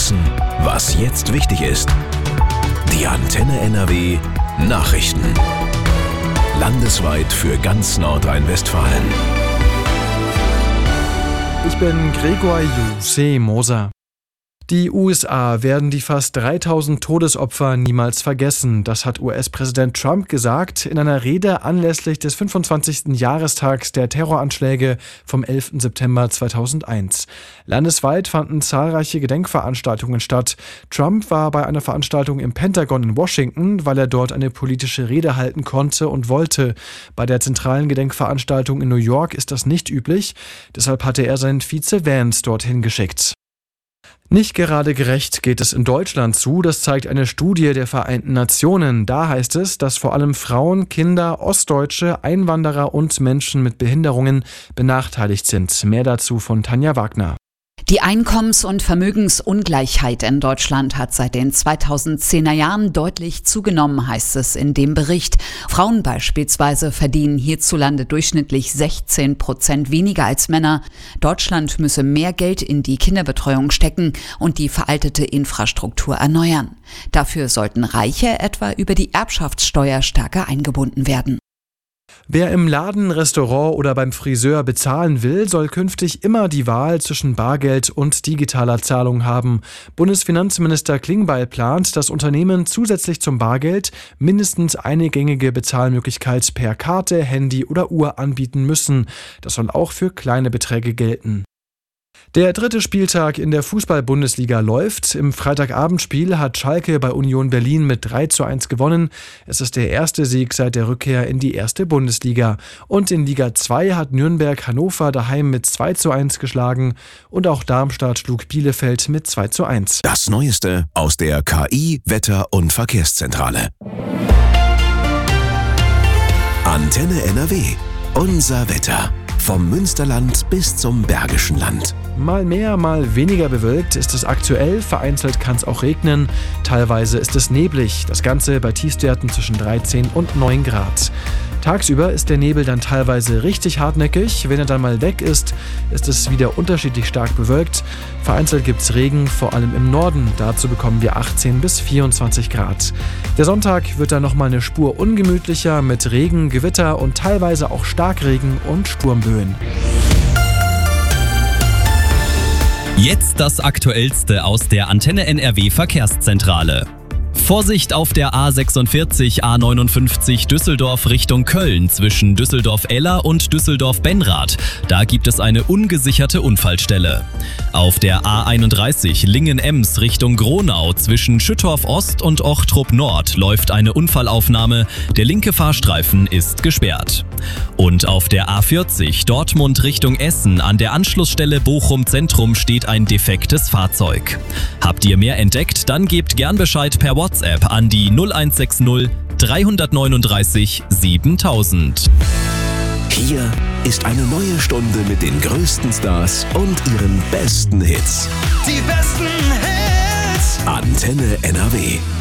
wissen, was jetzt wichtig ist. Die Antenne NRW Nachrichten. Landesweit für ganz Nordrhein-Westfalen. Ich bin Gregor Moser. Die USA werden die fast 3000 Todesopfer niemals vergessen. Das hat US-Präsident Trump gesagt in einer Rede anlässlich des 25. Jahrestags der Terroranschläge vom 11. September 2001. Landesweit fanden zahlreiche Gedenkveranstaltungen statt. Trump war bei einer Veranstaltung im Pentagon in Washington, weil er dort eine politische Rede halten konnte und wollte. Bei der zentralen Gedenkveranstaltung in New York ist das nicht üblich. Deshalb hatte er seinen Vize Vance dorthin geschickt. Nicht gerade gerecht geht es in Deutschland zu, das zeigt eine Studie der Vereinten Nationen. Da heißt es, dass vor allem Frauen, Kinder, Ostdeutsche, Einwanderer und Menschen mit Behinderungen benachteiligt sind. Mehr dazu von Tanja Wagner. Die Einkommens- und Vermögensungleichheit in Deutschland hat seit den 2010er Jahren deutlich zugenommen, heißt es in dem Bericht. Frauen beispielsweise verdienen hierzulande durchschnittlich 16% weniger als Männer. Deutschland müsse mehr Geld in die Kinderbetreuung stecken und die veraltete Infrastruktur erneuern. Dafür sollten Reiche etwa über die Erbschaftssteuer stärker eingebunden werden. Wer im Laden, Restaurant oder beim Friseur bezahlen will, soll künftig immer die Wahl zwischen Bargeld und digitaler Zahlung haben. Bundesfinanzminister Klingbeil plant, dass Unternehmen zusätzlich zum Bargeld mindestens eine gängige Bezahlmöglichkeit per Karte, Handy oder Uhr anbieten müssen. Das soll auch für kleine Beträge gelten. Der dritte Spieltag in der Fußball-Bundesliga läuft. Im Freitagabendspiel hat Schalke bei Union Berlin mit 3:1 gewonnen. Es ist der erste Sieg seit der Rückkehr in die erste Bundesliga. Und in Liga 2 hat Nürnberg Hannover daheim mit 2:1 geschlagen. Und auch Darmstadt schlug Bielefeld mit 2:1. Das Neueste aus der KI, Wetter- und Verkehrszentrale. Antenne NRW. Unser Wetter. Vom Münsterland bis zum Bergischen Land. Mal mehr, mal weniger bewölkt ist es aktuell. Vereinzelt kann es auch regnen. Teilweise ist es neblig. Das Ganze bei Tiefstwerten zwischen 13 und 9 Grad. Tagsüber ist der Nebel dann teilweise richtig hartnäckig. Wenn er dann mal weg ist, ist es wieder unterschiedlich stark bewölkt. Vereinzelt gibt es Regen, vor allem im Norden. Dazu bekommen wir 18 bis 24 Grad. Der Sonntag wird dann nochmal eine Spur ungemütlicher mit Regen, Gewitter und teilweise auch Starkregen und Sturmböen. Jetzt das Aktuellste aus der Antenne NRW Verkehrszentrale. Vorsicht auf der A46, A59 Düsseldorf Richtung Köln zwischen Düsseldorf-Eller und Düsseldorf-Benrath. Da gibt es eine ungesicherte Unfallstelle. Auf der A31 Lingen-Ems Richtung Gronau zwischen Schüttorf Ost und Ochtrup Nord läuft eine Unfallaufnahme. Der linke Fahrstreifen ist gesperrt. Und auf der A40 Dortmund Richtung Essen an der Anschlussstelle Bochum Zentrum steht ein defektes Fahrzeug. Habt ihr mehr entdeckt? Dann gebt gern Bescheid per WhatsApp an die 0160 339 7000. Hier ist eine neue Stunde mit den größten Stars und ihren besten Hits. Die besten Hits. Antenne NRW.